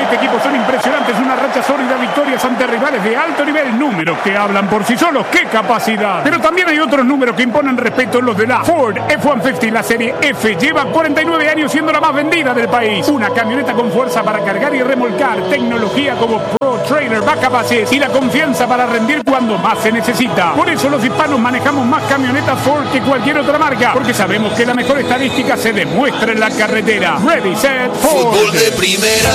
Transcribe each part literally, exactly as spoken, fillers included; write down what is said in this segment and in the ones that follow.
este equipo son impresionantes. Una racha sólida, victorias ante rivales de alto nivel. Números que hablan por sí solos. ¡Qué capacidad! Pero también hay otros números que imponen respeto, los de la Ford F ciento cincuenta. La serie F lleva cuarenta y nueve años siendo la más vendida del país. Una camioneta con fuerza para cargar y remolcar, tecnología como Pro Trailer Backup Assist y la confianza para rendir cuando más se necesita. Por eso los hispanos manejamos más camionetas Ford que cualquier otra marca, porque sabemos que la mejor estadística se demuestra en la carretera. Ready, set, Ford. Fútbol de primera.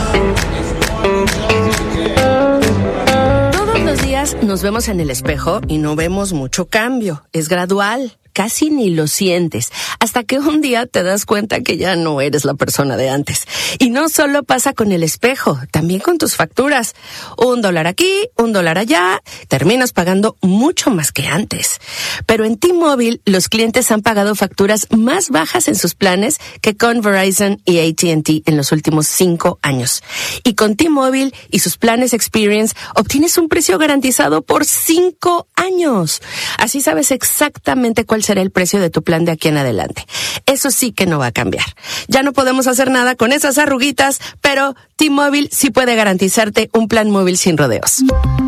Todos los días nos vemos en el espejo y no vemos mucho cambio. Es gradual. Casi ni lo sientes, hasta que un día te das cuenta que ya no eres la persona de antes. Y no solo pasa con el espejo, también con tus facturas. Un dólar aquí, un dólar allá, terminas pagando mucho más que antes. Pero en T-Mobile, los clientes han pagado facturas más bajas en sus planes que con Verizon y A T and T en los últimos cinco años. Y con T-Mobile y sus planes Experience, obtienes un precio garantizado por cinco años. Así sabes exactamente cuál será el precio de tu plan de aquí en adelante. Eso sí que no va a cambiar. Ya no podemos hacer nada con esas arruguitas, pero T-Mobile sí puede garantizarte un plan móvil sin rodeos.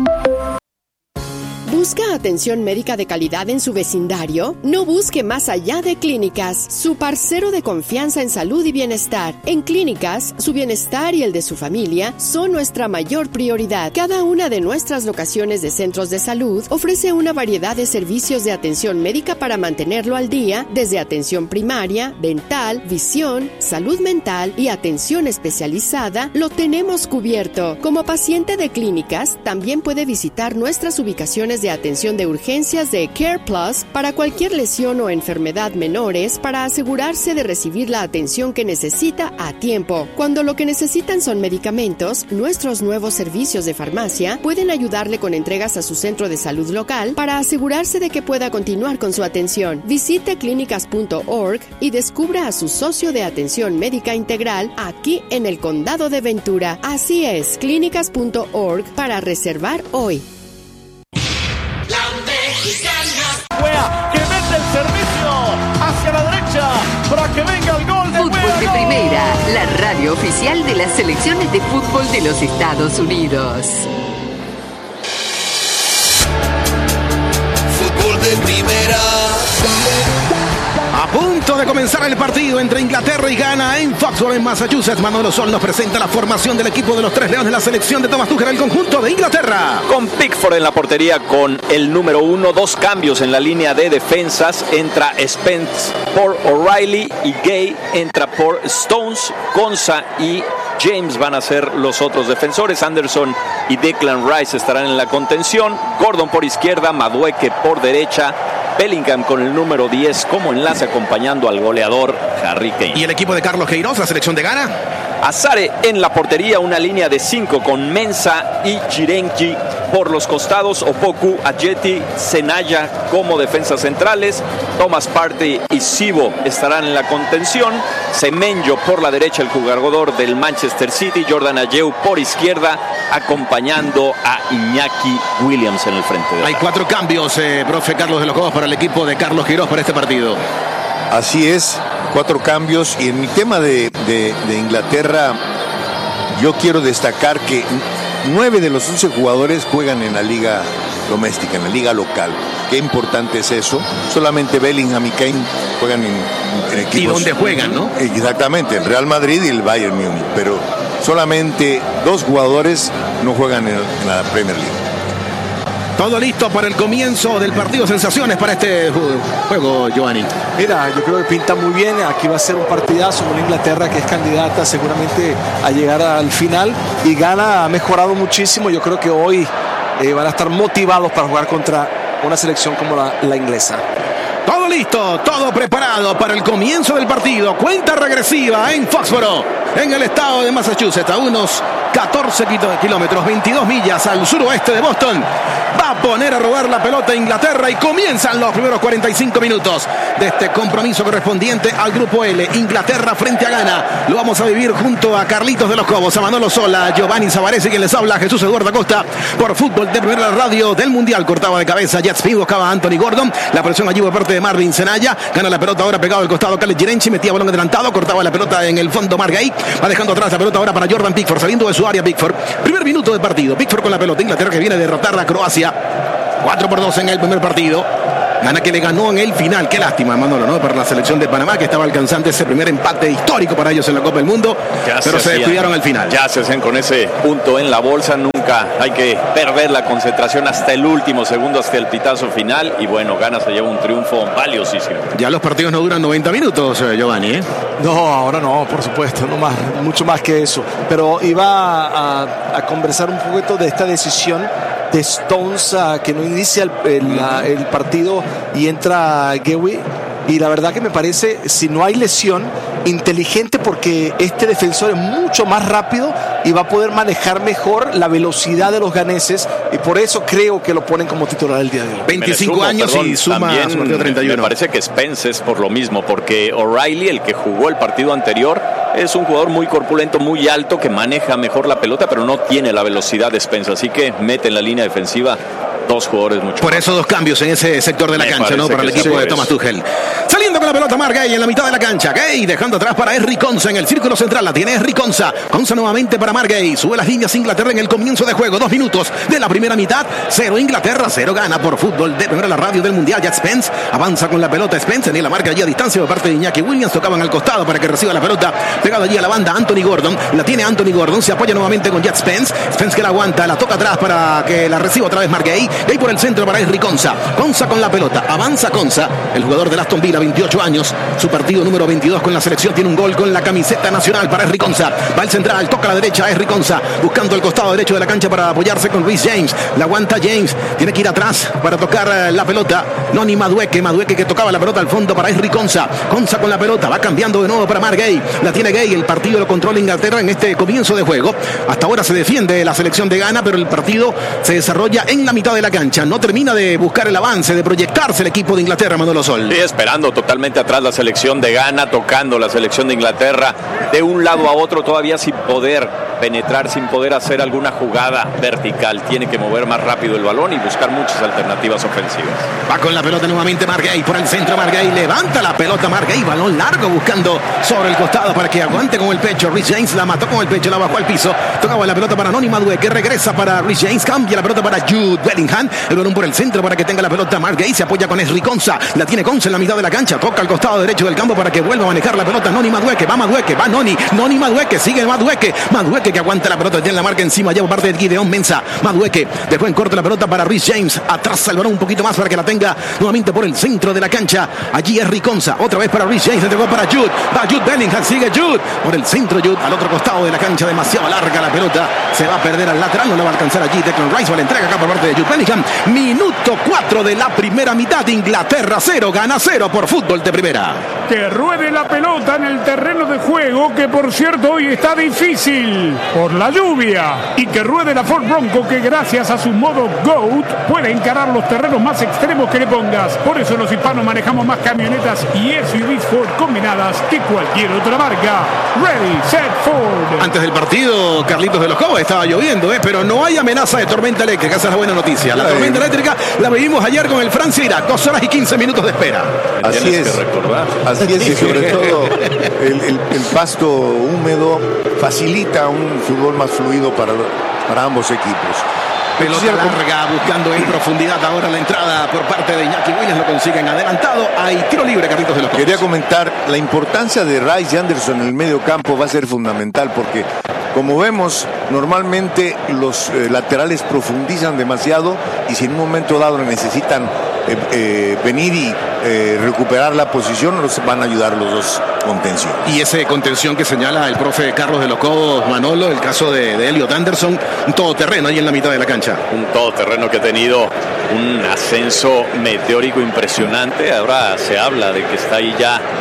¿Busca atención médica de calidad en su vecindario? No busque más allá de Clínicas, su parcero de confianza en salud y bienestar. En Clínicas, su bienestar y el de su familia son nuestra mayor prioridad. Cada una de nuestras locaciones de centros de salud ofrece una variedad de servicios de atención médica para mantenerlo al día, desde atención primaria, dental, visión, salud mental y atención especializada, lo tenemos cubierto. Como paciente de Clínicas, también puede visitar nuestras ubicaciones de atención de urgencias de Care Plus para cualquier lesión o enfermedad menores, para asegurarse de recibir la atención que necesita a tiempo. Cuando lo que necesitan son medicamentos, nuestros nuevos servicios de farmacia pueden ayudarle con entregas a su centro de salud local para asegurarse de que pueda continuar con su atención. Visite clínicas punto org y descubra a su socio de atención médica integral aquí en el condado de Ventura. Así es, clínicas punto org para reservar hoy. Que mete el servicio hacia la derecha para que venga el gol de Fútbol de Primera, la radio oficial de las selecciones de fútbol de los Estados Unidos. Fútbol de primera. A punto de comenzar el partido entre Inglaterra y Ghana en Foxborough, en Massachusetts. Manolo Sol nos presenta la formación del equipo de los Tres Leones de la selección de Thomas Tuchel, el conjunto de Inglaterra. Con Pickford en la portería con el número uno, dos cambios en la línea de defensas. Entra Spence por O'Reilly y Gay entra por Stones. Konsa y James van a ser los otros defensores. Anderson y Declan Rice estarán en la contención. Gordon por izquierda, Madueke por derecha. Bellingham con el número diez como enlace acompañando al goleador Harry Kane. ¿Y el equipo de Carlos Queiroz, la selección de Ghana? Azare en la portería, una línea de cinco con Mensah y Chirengi por los costados, Opoku, Ajeti, Senaya como defensas centrales, Thomas Partey y Sibo estarán en la contención, Semenyo por la derecha, el jugador del Manchester City, Jordan Ayew por izquierda, acompañando a Iñaki Williams en el frente. De Hay cuatro cambios, eh, profe Carlos de los Cobos, para el equipo de Carlos Queiroz para este partido. Así es, cuatro cambios. Y en mi tema de, de, de Inglaterra, yo quiero destacar que nueve de los once jugadores juegan en la liga doméstica, en la liga local. Qué importante es eso. Solamente Bellingham y Kane juegan en, en equipos. ¿Y dónde juegan, no? Exactamente, el Real Madrid y el Bayern Múnich. Pero solamente dos jugadores no juegan en, en la Premier League. Todo listo para el comienzo del partido. Sensaciones para este juego, Giovanni. Mira, yo creo que pinta muy bien. Aquí va a ser un partidazo con Inglaterra, que es candidata seguramente a llegar al final. Y Ghana ha mejorado muchísimo. Yo creo que hoy eh, van a estar motivados para jugar contra una selección como la, la inglesa. Todo listo, todo preparado para el comienzo del partido. Cuenta regresiva en Foxborough, en el estado de Massachusetts, a unos catorce kilómetros, veintidós millas al suroeste de Boston. Va a poner a robar la pelota a Inglaterra y comienzan los primeros cuarenta y cinco minutos de este compromiso correspondiente al Grupo L. Inglaterra frente a Ghana. Lo vamos a vivir junto a Carlitos de los Cobos, a Manolo Sola, a Giovanni Savarese, quien les habla, Jesús Eduardo Acosta, por Fútbol de Primera Radio del Mundial. Cortaba de cabeza Jet Speed, buscaba a Anthony Gordon. La presión allí por parte de Marvin Senaya. Gana la pelota ahora pegado al costado Khaled Girenchi, metía balón adelantado, cortaba la pelota en el fondo Margay. Va dejando atrás la pelota ahora para Jordan Pickford, saliendo de su área Pickford. Primer minuto de partido, Pickford con la pelota. Inglaterra que viene a derrotar a Croacia cuatro por dos en el primer partido. Gana que le ganó en el final. Qué lástima, Manolo, ¿no? Para la selección de Panamá, que estaba alcanzando ese primer empate histórico para ellos en la Copa del Mundo. Ya pero se, se descuidaron al final. Ya se hacen con ese punto en la bolsa. Nunca hay que perder la concentración hasta el último segundo, hasta el pitazo final. Y bueno, Ghana se lleva un triunfo valiosísimo. Ya los partidos no duran noventa minutos, Giovanni, ¿eh? No, ahora no, por supuesto, no más, mucho más que eso. Pero iba a, a conversar un poquito de esta decisión de Stones, uh, que no inicia el, el, uh, el partido y entra Gewi. Y la verdad que me parece, si no hay lesión, inteligente, porque este defensor es mucho más rápido y va a poder manejar mejor la velocidad de los ganeses, y por eso creo que lo ponen como titular el día de hoy. veinticinco sumo, años perdón, y suma a su partido treinta y uno. Me parece que Spence es por lo mismo, porque O'Reilly, el que jugó el partido anterior, es un jugador muy corpulento, muy alto, que maneja mejor la pelota, pero no tiene la velocidad de Spence, así que mete en la línea defensiva dos jugadores mucho. Por eso dos cambios en ese sector de la Me cancha, ¿no? Para el equipo de Thomas Tuchel. Saliendo con la pelota Marc Guéhi en la mitad de la cancha. Guéhi dejando atrás para Henry Konsa en el círculo central. La tiene Henry Konsa. Konsa nuevamente para Marc Guéhi. Sube las líneas Inglaterra en el comienzo de juego. Dos minutos de la primera mitad. Cero Inglaterra, cero Ghana por Fútbol de Primera, la radio del Mundial. Ya Spence avanza con la pelota. Spence ni la marca allí a distancia por parte de Iñaki Williams. Tocaban al costado para que reciba la pelota. Pegado allí a la banda Anthony Gordon. La tiene Anthony Gordon. Se apoya nuevamente con Jet Spence. Spence que la aguanta. La toca atrás para que la reciba otra vez Marc Guéhi. Guéhi por el centro para Henry Konsa. Konsa con la pelota. Avanza Konsa. El jugador del Aston Villa, veintiocho años. Su partido número veintidós con la selección. Tiene un gol con la camiseta nacional para Henry Konsa. Va el central. Toca a la derecha a Henry Konsa. Buscando el costado derecho de la cancha para apoyarse con Reece James. La aguanta James. Tiene que ir atrás para tocar la pelota. Noni Madueke. Madueke que tocaba la pelota al fondo para Henry Konsa. Konsa con la pelota. Va cambiando de nuevo para Marc Guéhi. La tiene Guéhi. El partido lo controla Inglaterra en este comienzo de juego. Hasta ahora se defiende la selección de Ghana, pero el partido se desarrolla en la mitad de la cancha. No termina de buscar el avance, de proyectarse el equipo de Inglaterra, Manolo Sol. Sí, esperando totalmente atrás la selección de Ghana, tocando la selección de Inglaterra de un lado a otro, todavía sin poder penetrar, sin poder hacer alguna jugada vertical. Tiene que mover más rápido el balón y buscar muchas alternativas ofensivas. Va con la pelota nuevamente Marc Guéhi por el centro. Marc Guéhi levanta la pelota. Marc Guéhi, balón largo buscando sobre el costado para que aguante con el pecho. Reece James la mató con el pecho, la bajó al piso. Tocaba la pelota para Noni Madueke, que regresa para Reece James. Cambia la pelota para Jude Bellingham. El balón por el centro para que tenga la pelota Marc Guéhi. Se apoya con Henry Konsa. La tiene Konsa en la mitad de la cancha. Toca al costado derecho del campo para que vuelva a manejar la pelota Noni Madueke. Va Madueke, va Noni. Noni Madueke, sigue Madueke. Madueke que aguanta la pelota. Tiene la marca encima ya por parte de Gideon Mensah. Madueke dejó en corto la pelota para Reece James. Atrás el balón un poquito más para que la tenga nuevamente por el centro de la cancha. Allí Henry Konsa. Otra vez para Reece James. Entregó para Jude. Va Jude Bellingham. Sigue Jude. Por el centro Jude. Al otro costado de la cancha. Demasiado larga la pelota. Se va a perder al lateral. No le va a alcanzar allí Declan Rice. La entrega acá por parte de Jude Bellingham. Minuto cuatro de la primera mitad. Inglaterra cero. Ghana cero por Fútbol de Primera. Que ruede la pelota en el terreno de juego, que por cierto hoy está difícil por la lluvia. Y que ruede la Ford Bronco, que gracias a su modo GOAT puede encarar los terrenos más extremos que le pongas. Por eso los hispanos manejamos más camionetas y S U Vs Ford combinadas que cualquier otra marca. Ready, set, Ford. Antes del partido, Carlitos de los Cobos, estaba lloviendo, ¿eh? Pero no hay amenaza de tormenta eléctrica. Esa es la buena noticia. La tormenta eléctrica la vivimos ayer con el Francia-Irak. Dos horas y quince minutos de espera. Así es. Así es, y sobre todo el, el, el pasto húmedo facilita un fútbol más fluido para, para ambos equipos. Pelota larga, buscando en profundidad ahora la entrada por parte de Iñaki Williams, lo consiguen adelantado. Hay tiro libre, Carlitos de los Cobos. Quería comentar, la importancia de Rice y Anderson en el medio campo va a ser fundamental, porque como vemos, normalmente los eh, laterales profundizan demasiado y si en un momento dado necesitan eh, eh, venir y eh, recuperar la posición, nos van a ayudar los dos contención. Y ese contención que señala el profe Carlos de los Cobos, Manolo, el caso de, de Elliot Anderson, un todoterreno ahí en la mitad de la cancha. Un todoterreno que ha tenido un ascenso meteórico impresionante. Ahora se habla de que está ahí ya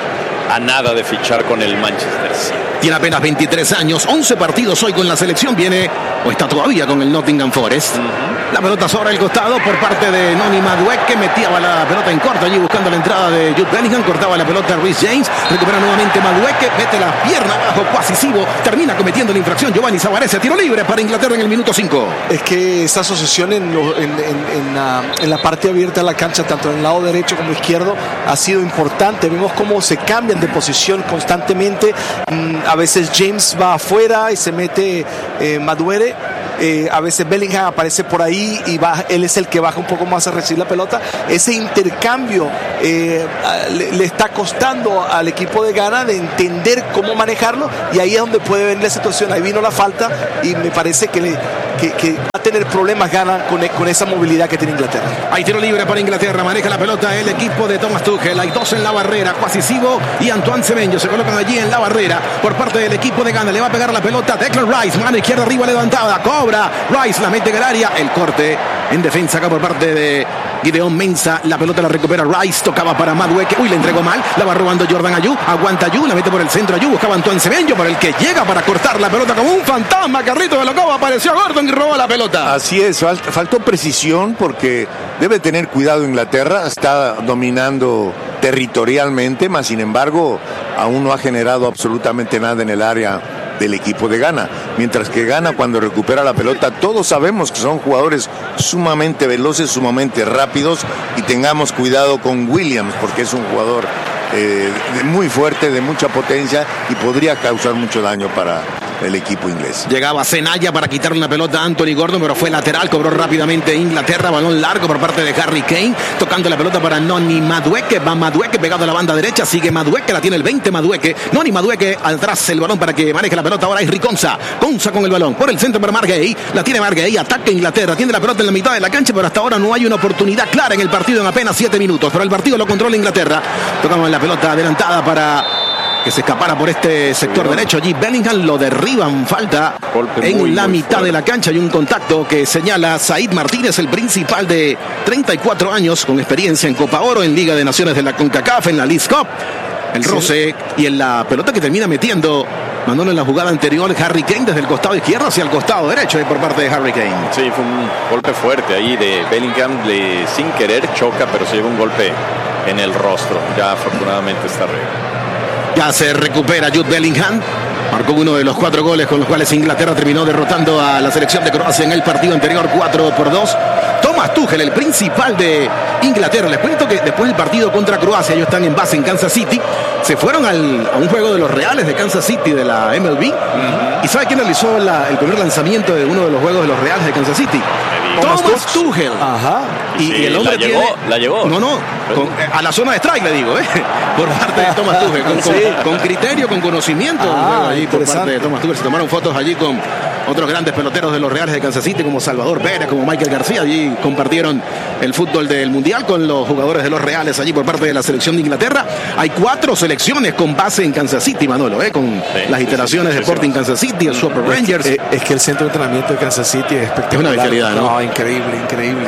a nada de fichar con el Manchester City. Tiene apenas veintitrés años, once partidos hoy con la selección, viene o está todavía con el Nottingham Forest. Uh-huh. La pelota sobre el costado por parte de Noni Madueke, metía la pelota en corto allí buscando la entrada de Jude Bellingham, cortaba la pelota Reece James, recupera nuevamente Madueke, mete la pierna abajo, Quasisivo, termina cometiendo la infracción Giovanni Savarese, tiro libre para Inglaterra en el minuto cinco. Es que esta asociación en, lo, en, en, en, la, en la parte abierta de la cancha, tanto en el lado derecho como izquierdo, ha sido importante. Vemos cómo se cambian de posición constantemente. A veces James va afuera y se mete eh, Madueke. Eh, a veces Bellingham aparece por ahí y baja, él es el que baja un poco más a recibir la pelota. Ese intercambio eh, le, le está costando al equipo de Ghana de entender cómo manejarlo, y ahí es donde puede venir la situación. Ahí vino la falta y me parece que, le, que, que va a tener problemas Ghana con, con esa movilidad que tiene Inglaterra. Hay tiro libre para Inglaterra, maneja la pelota el equipo de Thomas Tuchel. Hay dos en la barrera, Quasisivo y Antoine Semenyo se colocan allí en la barrera por parte del equipo de Ghana. Le va a pegar la pelota Declan Rice, mano izquierda arriba levantada, cobra Rice, la mete en el área, el corte en defensa acá por parte de Gideon Mensah, la pelota la recupera Rice, tocaba para Madueke, uy, le entregó mal, la va robando Jordan Ayew, aguanta Ayew, la mete por el centro Ayew, buscaba Antoine Semenyo, por el que llega para cortar la pelota como un fantasma. Carrito de Locobo, apareció Gordon y robó la pelota. Así es, falt- faltó precisión porque debe tener cuidado Inglaterra, está dominando territorialmente, más sin embargo aún no ha generado absolutamente nada en el área del equipo de Ghana, mientras que Ghana, cuando recupera la pelota, todos sabemos que son jugadores sumamente veloces, sumamente rápidos, y tengamos cuidado con Williams porque es un jugador eh, de muy fuerte, de mucha potencia, y podría causar mucho daño para el equipo inglés. Llegaba Zenaya para quitarle la pelota a Anthony Gordon, pero fue lateral, cobró rápidamente Inglaterra, balón largo por parte de Harry Kane, tocando la pelota para Noni Madueke, va Madueke pegado a la banda derecha, sigue Madueke, la tiene el veinte Madueke, Noni Madueke atrás el balón para que maneje la pelota, ahora es Riconza, Conza con el balón, por el centro para Margay, la tiene Margay, ataca Inglaterra, tiene la pelota en la mitad de la cancha, pero hasta ahora no hay una oportunidad clara en el partido en apenas siete minutos, pero el partido lo controla Inglaterra, tocamos la pelota adelantada para que se escapara por este sector sí, derecho. Allí Bellingham lo derriban, falta golpe en muy, la muy mitad fuerte de la cancha, y un contacto que señala Said Martínez, el principal de treinta y cuatro años, con experiencia en Copa Oro, en Liga de Naciones de la CONCACAF, en la Leagues Cup. El roce sí, y en la pelota que termina metiendo, mandando en la jugada anterior Harry Kane desde el costado izquierdo hacia el costado derecho por parte de Harry Kane. Sí, fue un golpe fuerte ahí de Bellingham, le, sin querer choca, pero se lleva un golpe en el rostro. Ya afortunadamente está arriba. Ya se recupera Jude Bellingham. Marcó uno de los cuatro goles con los cuales Inglaterra terminó derrotando a la selección de Croacia en el partido anterior, cuatro por dos. Thomas Tuchel, el principal de Inglaterra. Les cuento que después del partido contra Croacia, ellos están en base en Kansas City, se fueron al, a un juego de los Reales de Kansas City de la M L B. Uh-huh. ¿Y sabe quién realizó la, el primer lanzamiento de uno de los juegos de los Reales de Kansas City? Thomas, Thomas Tuchel. Ajá. Y, sí, y el hombre la llevó, tiene, la llevó. No, no, con, a la zona de strike le digo, ¿eh? Por parte de Thomas Tuchel, con, sí, con, con criterio, con conocimiento. Ah, allí por parte de Thomas Tuchel. Se tomaron fotos allí con otros grandes peloteros de los Reales de Kansas City, como Salvador Pérez, como Michael García. Allí compartieron el fútbol del Mundial con los jugadores de los Reales allí por parte de la selección de Inglaterra. Hay cuatro selecciones con base en Kansas City, Manolo, ¿eh? Con sí, las iteraciones sí, sí, de Sporting sí, Kansas City, el Super Rangers. Es que, es que el centro de entrenamiento de Kansas City es espectacular. Es una bestialidad, ¿no? No, increíble, increíble.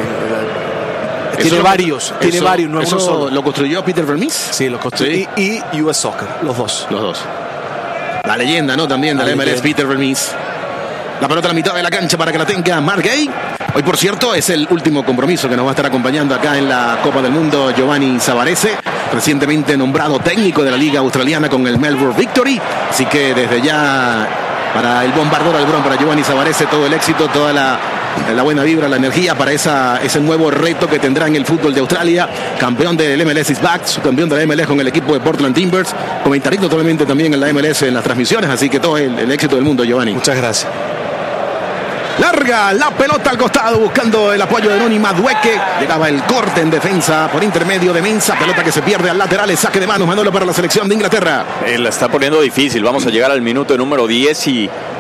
Eso, tiene varios, tiene eso, varios, no es eso uno solo. ¿Lo construyó Peter Vermees? Sí, lo construyó. Sí. Y, y U S Soccer, los dos. Los dos. La leyenda, ¿no? También de la, la M L S, Peter Vermees. La pelota a la mitad de la cancha para que la tenga Margay. Hoy, por cierto, es el último compromiso que nos va a estar acompañando acá en la Copa del Mundo Giovanni Savarese, recientemente nombrado técnico de la Liga Australiana con el Melbourne Victory. Así que desde ya, para el bombardero Albrón, para Giovanni Savarese, todo el éxito, toda la, la buena vibra, la energía para esa, ese nuevo reto que tendrá en el fútbol de Australia. Campeón del M L S is back, subcampeón de la M L S con el equipo de Portland Timbers, comentarista totalmente también en la M L S en las transmisiones. Así que todo el, el éxito del mundo, Giovanni. Muchas gracias. Larga la pelota al costado buscando el apoyo de Noni Madueke. Llegaba el corte en defensa por intermedio de Mensah. Pelota que se pierde al lateral. Es saque de manos, Manolo, para la selección de Inglaterra. Él la está poniendo difícil. Vamos a llegar al minuto número diez y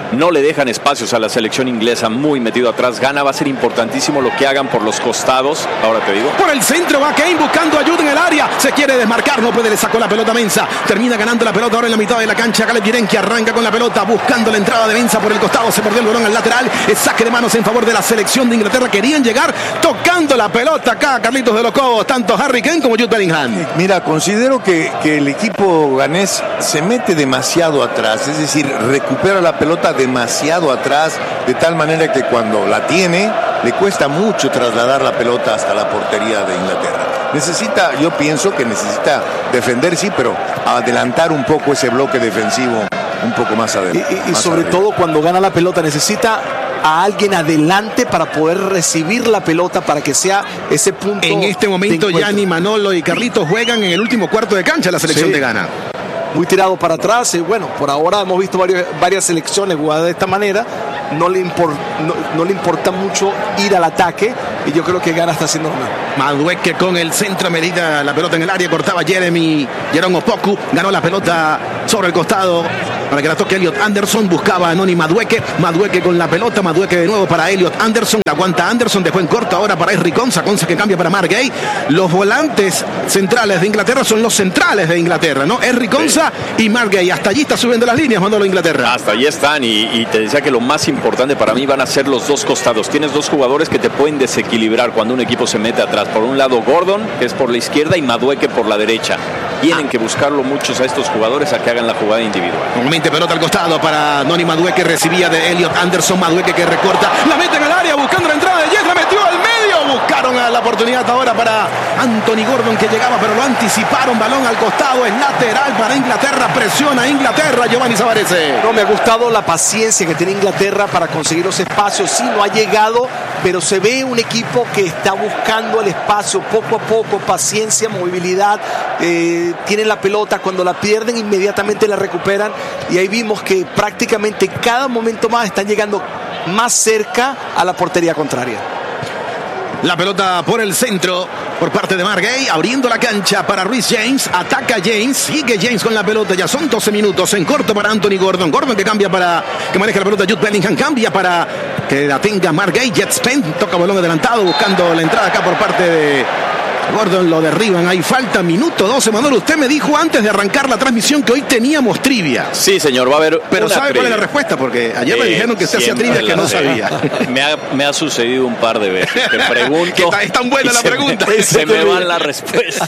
no le dejan espacios a la selección inglesa, muy metido atrás. Ghana va a ser importantísimo lo que hagan por los costados. Ahora te digo. Por el centro va Kane buscando ayuda en el área. Se quiere desmarcar, no puede, le sacó la pelota Mensah. Termina ganando la pelota ahora en la mitad de la cancha. Caleb Diren, que arranca con la pelota buscando la entrada de Mensah por el costado. Se perdió el balón al lateral. Es saque de manos en favor de la selección de Inglaterra. Querían llegar tocando la pelota acá, Carlitos de los Cobos, tanto Harry Kane como Jude Bellingham. Mira, considero que, que el equipo ganés se mete demasiado atrás, es decir, recupera la pelota demasiado atrás, de tal manera que cuando la tiene, le cuesta mucho trasladar la pelota hasta la portería de Inglaterra. Necesita, yo pienso que necesita defender, sí, pero adelantar un poco ese bloque defensivo un poco más adelante. Y, y, y sobre arriba. Todo cuando gana la pelota necesita a alguien adelante para poder recibir la pelota, para que sea ese punto. En este momento Gianni, Manolo y Carlitos juegan en el último cuarto de cancha la selección sí. de Ghana. Muy tirado para atrás. Y bueno, por ahora hemos visto varios, varias selecciones jugadas de esta manera. No le, import, no, no le importa mucho ir al ataque. Y yo creo que Ghana está haciendo lo mismo. Madueke con el centro, medida la pelota en el área. Cortaba Jeremy Jerome Opoku. Ganó la pelota sobre el costado para que la toque Elliot Anderson. Buscaba a Noni Madueke. Madueke con la pelota. Madueke de nuevo para Elliot Anderson. La aguanta Anderson. Dejó en corto ahora para Henry Konsa. Konsa que cambia para Mark Gay. Los volantes centrales de Inglaterra son los centrales de Inglaterra, ¿no? Henry Konsa sí. y Mark Gay. Hasta allí está subiendo las líneas, Manolo, Inglaterra. Hasta allí están. Y, y te decía que lo más importante para mí van a ser los dos costados. Tienes dos jugadores que te pueden desequilibrar cuando un equipo se mete atrás. Por un lado Gordon, que es por la izquierda, y Madueke por la derecha. Tienen que buscarlo muchos a estos jugadores a que hagan la jugada individual. Nuevamente pelota al costado para Noni Madueke, recibía de Elliot Anderson. Madueke que recorta, la mete en el área buscando la entrada de Yes, la metió al medio. Buscaron a la oportunidad ahora para Anthony Gordon, que llegaba, pero lo anticiparon. Balón al costado, es lateral para Inglaterra. Presiona a Inglaterra, Giovanni Savarese. No, me ha gustado la paciencia que tiene Inglaterra para conseguir los espacios. Sí, no ha llegado, pero se ve un equipo que está buscando el espacio poco a poco, paciencia, movilidad. Eh, tienen la pelota, cuando la pierden inmediatamente la recuperan, y ahí vimos que prácticamente cada momento más están llegando más cerca a la portería contraria. La pelota por el centro por parte de Mark Gay, abriendo la cancha para Reece James. Ataca James, sigue James con la pelota. Ya son doce minutos en corto para Anthony Gordon. Gordon que cambia para que maneja la pelota. Jude Bellingham cambia para que la tenga Mark Gay. Jet Spence toca balón adelantado buscando la entrada acá por parte de Gordon. Lo derriban, hay falta, minuto doce. Manuel, usted me dijo antes de arrancar la transmisión que hoy teníamos trivia. Sí, señor, va a haber. Pero una ¿sabe trivia. cuál es la respuesta? Porque ayer eh, me dijeron que usted hacía trivia que no sabía. Me ha, me ha sucedido un par de veces. Te pregunto. que está, es tan buena la se pregunta. Me, se me van las respuestas.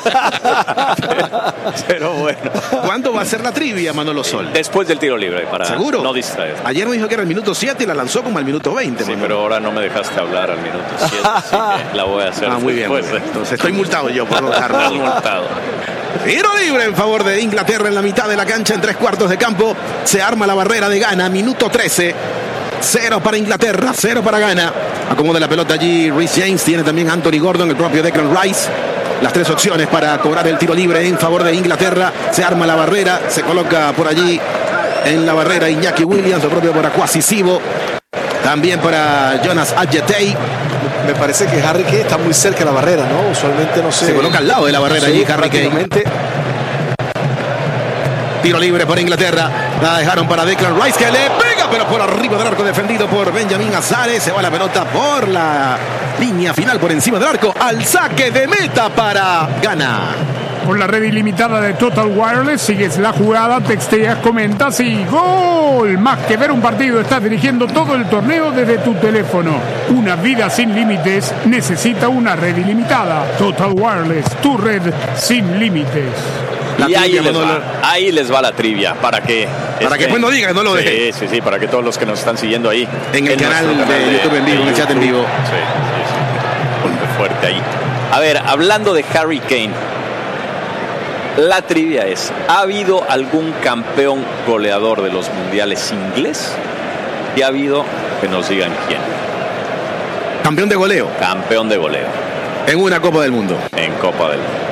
pero, pero bueno. ¿Cuándo va a ser la trivia, Manolo Sol? Después del tiro libre, para ¿Seguro? no distraer. Ayer me dijo que era el minuto siete y la lanzó como al minuto veinte. Sí, Manolo. pero ahora no me dejaste hablar al minuto siete, así que la voy a hacer. Ah, muy bien. Muy bien. Entonces estoy multado yo por no multado. Tiro libre en favor de Inglaterra en la mitad de la cancha, en tres cuartos de campo. Se arma la barrera de Ghana, minuto trece. Cero para Inglaterra, cero para Ghana. Acomoda la pelota allí Reece James, tiene también Anthony Gordon, el propio Declan Rice. Las tres opciones para cobrar el tiro libre en favor de Inglaterra. Se arma la barrera, se coloca por allí en la barrera Iñaki Williams, el propio para Kwasi Sibo. También para Jonas Adjetey. Me parece que Harry Kane está muy cerca de la barrera, ¿no? Usualmente no sé. Se coloca al lado de la barrera, sí, allí Harry Kane. Tiro libre por Inglaterra. La dejaron para Declan Rice, que le pega, pero por arriba del arco, defendido por Benjamin Azares. Se va la pelota por la línea final, por encima del arco. Al saque de meta para Ghana. Con la red ilimitada de Total Wireless, sigues la jugada, texteas, comentas y ¡gol! Más que ver un partido, estás dirigiendo todo el torneo desde tu teléfono. Una vida sin límites necesita una red ilimitada. Total Wireless, tu red sin límites. La y ahí les, va, ahí les va la trivia, para que para estén, que después no digan, no lo dejen. Sí, sí, sí, para que todos los que nos están siguiendo ahí en el en canal, canal de, de YouTube en vivo, en el chat en vivo. Sí, sí, sí. Golpe fuerte ahí. A ver, hablando de Harry Kane, la trivia es: ¿ha habido algún campeón goleador de los mundiales inglés? Y ha habido, que nos digan quién. Campeón de goleo. Campeón de goleo. En una Copa del Mundo. En Copa del Mundo.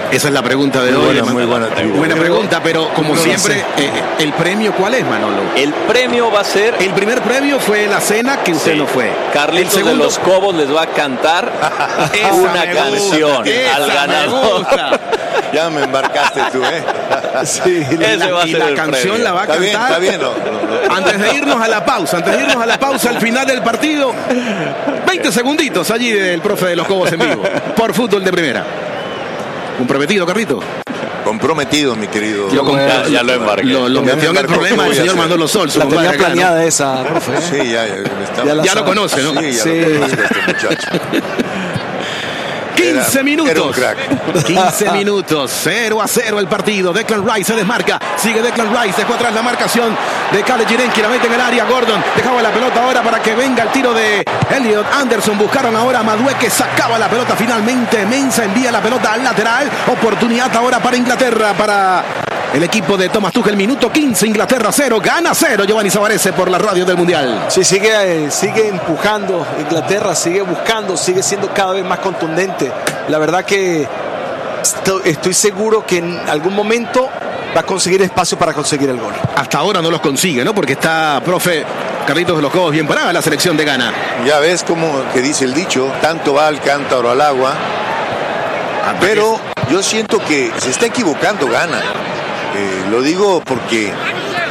Esa es la pregunta de Muy hoy. buena, muy buena. Buena pregunta, pero como siempre, eh, ¿el premio cuál es, Manolo? El premio va a ser... El primer premio fue la cena, que usted Sí. no fue. Carlitos El segundo- de los Cobos les va a cantar Esa una me gusta, canción esa al me ganador. gusta. Ya me embarcaste tú, ¿eh? Sí, Ese va a Y ser la el canción premio. la va a Está bien, cantar. está bien. no, no, no. Antes de irnos a la pausa, antes de irnos a la pausa al final del partido, veinte segunditos allí del profe de los Cobos en vivo, por Fútbol de Primera. Un prometido, Carrito. Comprometido, mi querido. Lo com- Ya, ya lo embarqué. Lo, lo Ya me metió en el embarcó, problema ¿qué el voy a señor hacer? Manolo Sol, su La tenía compadre acá, ¿no? planeada esa, profe. Sí, ya, ya, me estaba- Ya la Ya lo sabe. conoce, ¿no? Sí, ya Sí. lo conozco a este muchacho. quince Era- minutos. era un crack. quince minutos. cero a cero el partido. Declan Rice se desmarca. Sigue Declan Rice. Dejó atrás la marcación de Khaled Jirenki. La mete en el área. Gordon dejaba la pelota ahora para que venga el tiro de Elliot Anderson. Buscaron ahora a Madueque. Sacaba la pelota finalmente. Mensa envía la pelota al lateral. Oportunidad ahora para Inglaterra. Para el equipo de Thomas Tuchel. Minuto quince. Inglaterra cero. Gana cero. Giovanni Savarese por la radio del Mundial. Sí, sigue, eh, sigue empujando Inglaterra, sigue buscando, sigue siendo cada vez más contundente. La verdad que esto- estoy seguro que en algún momento va a conseguir espacio para conseguir el gol. Hasta ahora no los consigue, ¿no? Porque está, profe Carlitos de los Cobos, bien parada la selección de Ghana. Ya ves cómo que dice el dicho, tanto va el cántaro al agua. Pero yo siento que se está equivocando Ghana. Eh, lo digo porque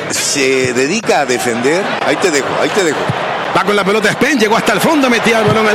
se dedica a defender. Ahí te dejo, ahí te dejo. Va con la pelota Spen, llegó hasta el fondo, metía el balón al